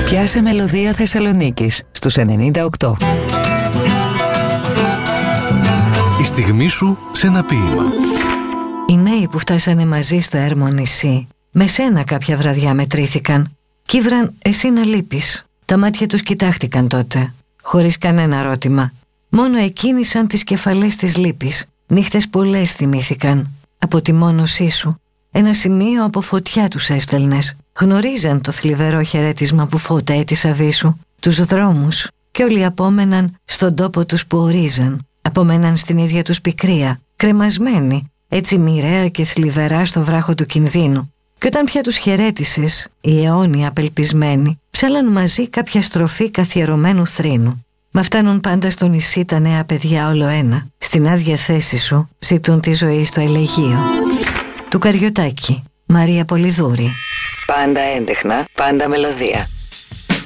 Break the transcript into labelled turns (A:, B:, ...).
A: Πιάσε μελωδία Θεσσαλονίκης στους 98.
B: Η στιγμή σου σε ένα ποίημα.
C: Οι νέοι που φτάσανε μαζί στο έρμο νησί, με σένα κάποια βραδιά μετρήθηκαν. Κύβραν εσύ να λείπεις. Τα μάτια τους κοιτάχτηκαν τότε, χωρίς κανένα ερώτημα. Μόνο εκκίνησαν τις κεφαλές της λύπης. Νύχτες πολλές θυμήθηκαν. Από τη μόνωσή σου, ένα σημείο από φωτιά τους έστελνες. Γνωρίζαν το θλιβερό χαιρέτισμα που φώταε τη αβή σου, τους δρόμους, και όλοι απόμεναν στον τόπο τους που ορίζαν. Απομέναν στην ίδια τους πικρία, κρεμασμένοι, έτσι μοιραία και θλιβερά στο βράχο του κινδύνου. Και όταν πια τους χαιρέτησες, οι αιώνιοι απελπισμένοι, ψάλαν μαζί κάποια στροφή καθιερωμένου θρήνου. Μα φτάνουν πάντα στο νησί τα νέα παιδιά όλο ένα. Στην άδεια θέση σου ζητούν τη ζωή στο ελεγείο. Του Καριωτάκη, Μαρία Πολυδούρη.
A: Πάντα έντεχνα, πάντα μελωδία.